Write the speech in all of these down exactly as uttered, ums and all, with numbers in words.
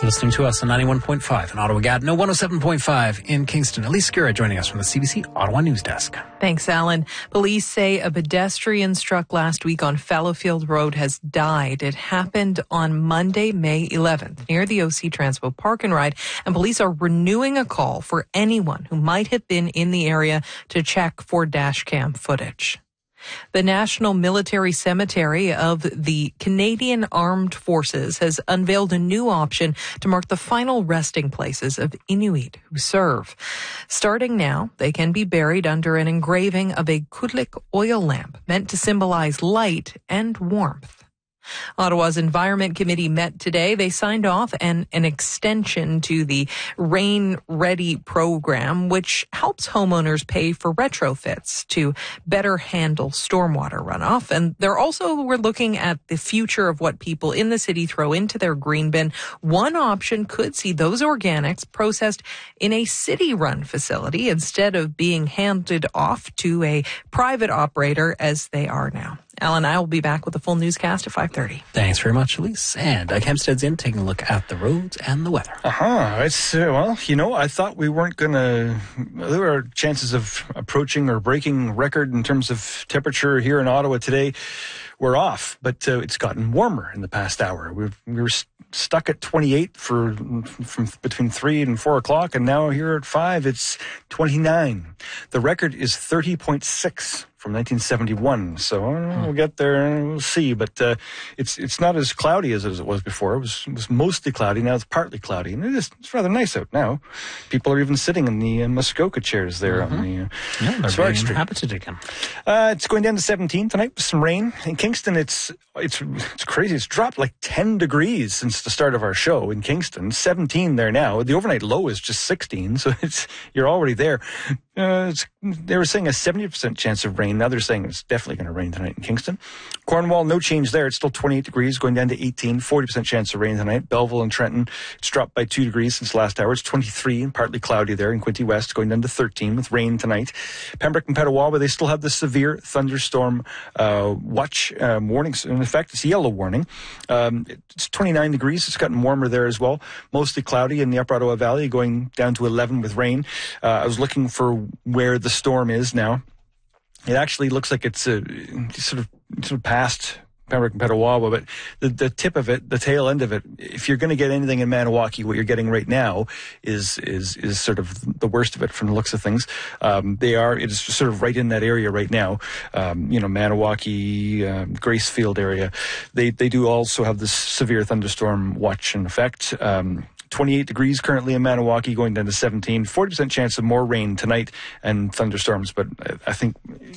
Listening to us on ninety-one point five in Ottawa Gatineau, one oh seven point five in Kingston. Elise Skura joining us from the C B C Ottawa News Desk. Thanks, Alan. Police say a pedestrian struck last week on Fallowfield Road has died. It happened on Monday, May eleventh, near the O C Transpo Park and Ride, and police are renewing a call for anyone who might have been in the area to check for dash cam footage. The National Military Cemetery of the Canadian Armed Forces has unveiled a new option to mark the final resting places of Inuit who serve. Starting now, they can be buried under an engraving of a Kudlik oil lamp meant to symbolize light and warmth. Ottawa's Environment Committee met today. They signed off an, an extension to the Rain Ready program, which helps homeowners pay for retrofits to better handle stormwater runoff. And they're also, we're looking at the future of what people in the city throw into their green bin. One option could see those organics processed in a city-run facility instead of being handed off to a private operator as they are now. Alan and I will be back with a full newscast at five thirty. Thanks very much, Elise. And Doug Hempstead's in, taking a look at the roads and the weather. Uh-huh. It's, uh, well, you know, I thought we weren't going to... There were chances of approaching or breaking record in terms of temperature here in Ottawa today. We're off, but uh, it's gotten warmer in the past hour. We've, we were st- stuck at twenty-eight for from between three and four o'clock, and now here at five, it's twenty-nine. The record is thirty point six from nineteen seventy-one. So uh, we'll get there and we'll see. But uh, it's it's not as cloudy as it was before. It was it was mostly cloudy. Now it's partly cloudy, and it is it's rather nice out now. People are even sitting in the uh, Muskoka chairs there mm-hmm. on the uh, yeah, they're Spark very Street. inhabited again. Uh, it's going down to seventeen tonight with some rain. In Kingston, it's it's it's crazy. It's dropped like ten degrees since the start of our show in Kingston. seventeen there now. The overnight low is just sixteen, so it's you're already there. Uh, it's, they were saying a seventy percent chance of rain. Now they're saying it's definitely going to rain tonight in Kingston. Cornwall, no change there. It's still twenty-eight degrees, going down to eighteen. forty percent chance of rain tonight. Belleville and Trenton, it's dropped by two degrees since last hour. It's twenty-three and partly cloudy there in Quinte West, going down to thirteen with rain tonight. Pembroke and Petawawa, they still have the severe thunderstorm uh, watch um, warnings in effect. It's a yellow warning. Um, it's twenty-nine degrees. It's gotten warmer there as well. Mostly cloudy in the Upper Ottawa Valley, going down to eleven with rain. Uh, I was looking for where the storm is now. It actually looks like it's uh, sort of sort of past Pembroke and Petawawa, but the, the tip of it, the tail end of it, if you're going to get anything in Maniwaki, what you're getting right now is is is sort of the worst of it from the looks of things. Um, they are, it is sort of right in that area right now, um, you know, Maniwaki, um, Gracefield area. They, they do also have this severe thunderstorm watch in effect. Um, twenty-eight degrees currently in Maniwaki, going down to seventeen. forty percent chance of more rain tonight and thunderstorms. But I think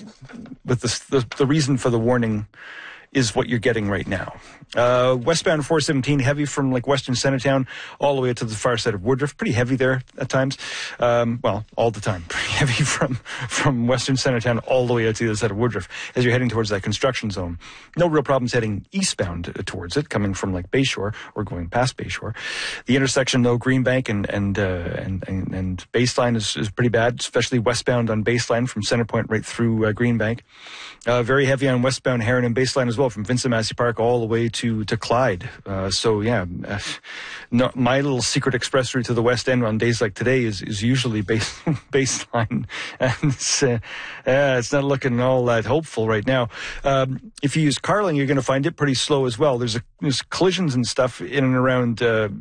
with this, the, the reason for the warning is what you're getting right now. Uh, westbound four seventeen, heavy from like Western Centretown all the way to the far side of Woodruff. Pretty heavy there at times. Um, well, all the time. Pretty heavy from, from Western Centretown all the way out to the other side of Woodruff as you're heading towards that construction zone. No real problems heading eastbound uh, towards it, coming from like Bayshore or going past Bayshore. The intersection, though, Greenbank and and uh, and, and, and Baseline is, is pretty bad, especially westbound on Baseline from Centrepoint right through uh, Greenbank. Uh, very heavy on westbound Heron and Baseline as well, from Vincent Massey Park all the way to, to Clyde. Uh, so, yeah, uh, no, my little secret express route to the West End on days like today is, is usually base, Baseline. And it's, uh, uh, it's not looking all that hopeful right now. Um, if you use Carling, you're going to find it pretty slow as well. There's, a, there's collisions and stuff in and around... Uh,